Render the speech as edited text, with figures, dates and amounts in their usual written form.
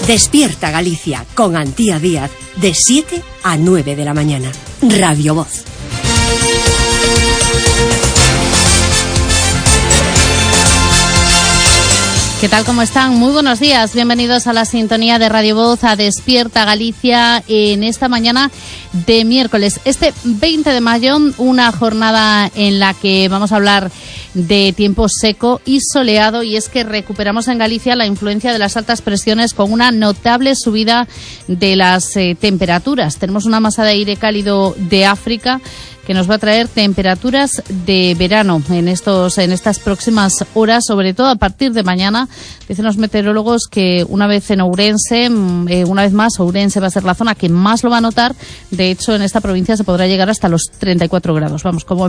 Despierta Galicia con Antía Díaz de 7 a 9 de la mañana. Radio Voz. ¿Qué tal? ¿Cómo están? Muy buenos días. Bienvenidos a la sintonía de Radio Voz, a Despierta Galicia, en esta mañana de miércoles. Este 20 de mayo, una jornada en la que vamos a hablar de tiempo seco y soleado, y es que recuperamos en Galicia la influencia de las altas presiones con una notable subida de las temperaturas. Tenemos una masa de aire cálido de África que nos va a traer temperaturas de verano en estas próximas horas, sobre todo a partir de mañana. Dicen los meteorólogos que una vez más Ourense va a ser la zona que más lo va a notar. De hecho, en esta provincia se podrá llegar hasta los 34 grados. Vamos, como